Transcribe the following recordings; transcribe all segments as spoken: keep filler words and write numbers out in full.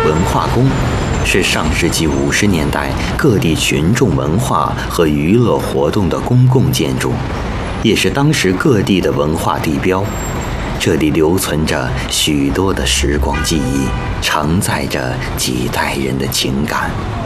文化宫是上世纪五十年代各地群众文化和娱乐活动的公共建筑，也是当时各地的文化地标。这里留存着许多的时光记忆，承载着几代人的情感。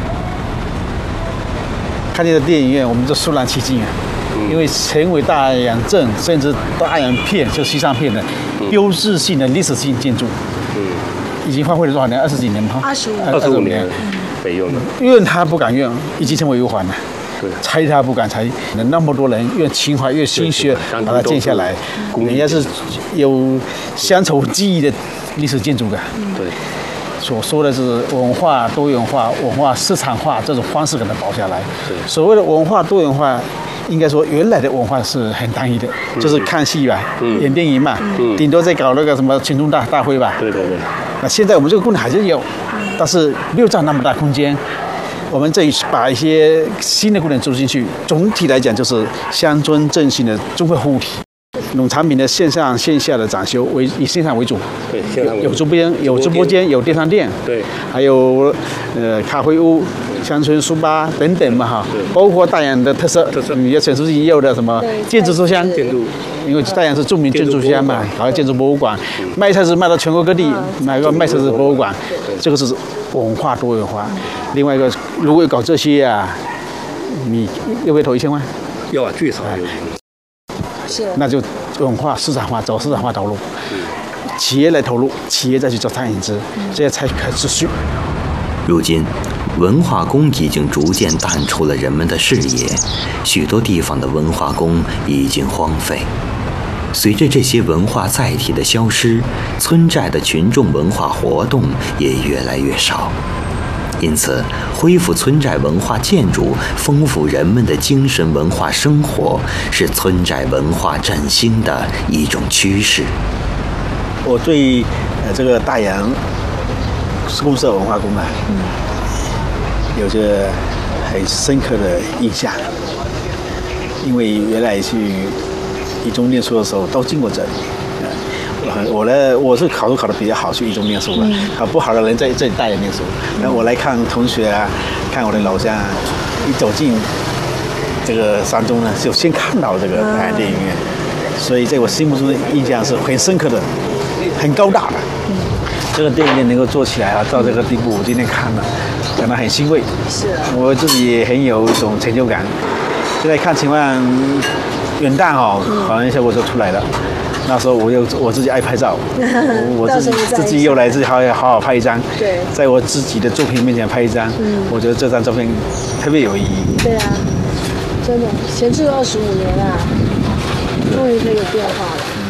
看见的电影院，我们就肃然起敬啊！因为成为大洋镇甚至大洋片，就西藏片的标志性的历史性建筑，嗯，已经荒废了多少年？二十几年吗？ 二十五， 二十五年没用了。 怨他不敢怨，已经成为忧患了。拆他不敢拆，那么多人越情怀越心血把它建下来，人家是有乡愁记忆的历史建筑的。 对， 所说的是文化多元化、文化市场化这种方式给它保下来。所谓的文化多元化，应该说原来的文化是很单一的，嗯、就是看戏吧，嗯、演电影嘛，嗯、顶多再搞那个什么群众大大会吧。 对对对。 那现在我们这个功能还是有，但是没有占那么大空间。我们这一把一些新的功能注入进去，总体来讲就是乡村振兴的综合服务体。农产品的线上线下的展修为以线上为主， 对，线上为主。 有直播间，有直播间，有电商店， 对， 还有呃咖啡屋、乡村书吧等等嘛哈，包括大洋的特色，特色，你要陈书记也有的什么建筑书香， 建筑， 因为大洋是著名建筑书香嘛，还有建筑博物馆，卖菜是卖到全国各地，买个卖菜是博物馆，这个是文化多元化。另外一个，如果搞这些啊，你要不要投一千万？ 要啊，最少有。 是。 那就文化市场化，走市场化道路，企业来投入，企业再去做餐饮资，这样才可持续。 如今，文化宫已经逐渐淡出了人们的视野，许多地方的文化宫已经荒废。随着这些文化载体的消失，村寨的群众文化活动也越来越少。因此，恢复村寨文化建筑，丰富人们的精神文化生活，是村寨文化振兴的一种趋势。 我对呃这个大洋公社文化宫啊，嗯、有着很深刻的印象，因为原来去一中念书的时候都经过这里。我呢，我是考试考得比较好，去一中念书了。考不好的人在这里大洋念书。那我来看同学啊，看我的老乡，一走进这个山中呢，就先看到这个大洋电影院，所以在我心目中的印象是很深刻的，很高大的。这个电影院能够做起来啊，到这个地步，我今天看了，感到很欣慰。 是。 我自己也很有一种成就感。现在看情况，元旦哦，好像效果就出来了。那时候我又我自己爱拍照，我自己自己又来自己好好好拍一张， 对， 在我自己的作品面前拍一张，嗯，我觉得这张照片特别有意义。 对啊，真的，闲置了二十五年啊，终于可以有变化了。